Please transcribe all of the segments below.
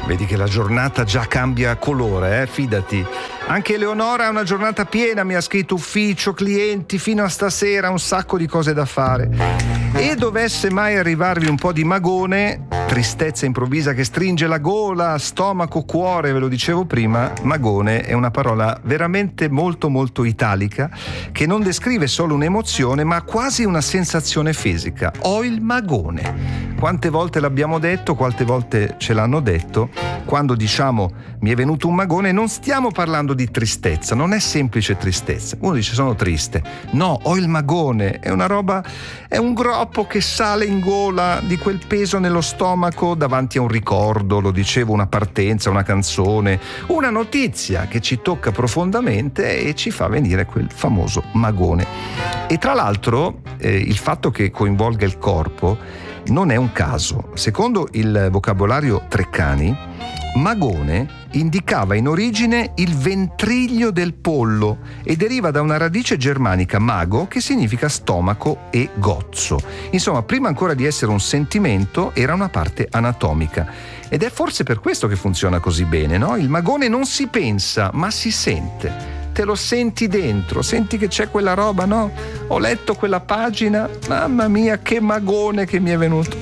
Vedi che la giornata già cambia colore, fidati. Anche Eleonora ha una giornata piena, mi ha scritto: ufficio, clienti, fino a stasera, un sacco di cose da fare. E dovesse mai arrivarvi un po' di magone, tristezza improvvisa che stringe la gola, stomaco, cuore, ve lo dicevo prima, magone è una parola veramente molto molto italica, che non descrive solo un'emozione ma quasi una sensazione fisica. Ho il magone. Quante volte l'abbiamo detto, quante volte ce l'hanno detto. Quando diciamo mi è venuto un magone, non stiamo parlando di tristezza, non è semplice tristezza. Uno dice sono triste. No, ho il magone, è una roba, è un groppo che sale in gola, di quel peso nello stomaco davanti a un ricordo, lo dicevo, una partenza, una canzone, una notizia che ci tocca profondamente e ci fa venire quel famoso magone. E tra l'altro il fatto che coinvolga il corpo non è un caso. Secondo il vocabolario Treccani, magone indicava in origine il ventriglio del pollo e deriva da una radice germanica mago che significa stomaco e gozzo. Insomma, prima ancora di essere un sentimento era una parte anatomica. Ed è forse per questo che funziona così bene, no? Il magone non si pensa, ma si sente. Te lo senti dentro, senti che c'è quella roba, no? Ho letto quella pagina, mamma mia che magone che mi è venuto.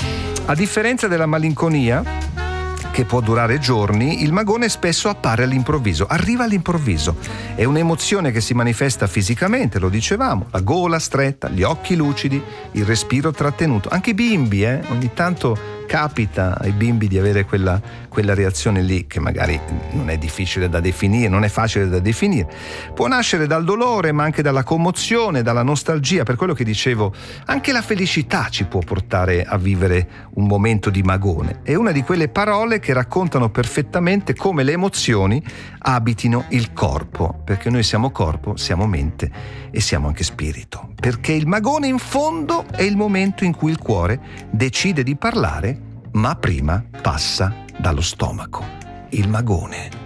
A differenza della malinconia, che può durare giorni, il magone spesso appare all'improvviso, arriva all'improvviso. È un'emozione che si manifesta fisicamente, lo dicevamo, la gola stretta, gli occhi lucidi, il respiro trattenuto. Anche i bimbi, ogni tanto capita ai bimbi di avere quella reazione lì, che magari non è difficile da definire, non è facile da definire. Può nascere dal dolore, ma anche dalla commozione, dalla nostalgia. Per quello che dicevo, anche la felicità ci può portare a vivere un momento di magone. È una di quelle parole che raccontano perfettamente come le emozioni abitino il corpo, perché noi siamo corpo, siamo mente e siamo anche spirito. Perché il magone in fondo è il momento in cui il cuore decide di parlare, ma prima passa dallo stomaco. Il magone.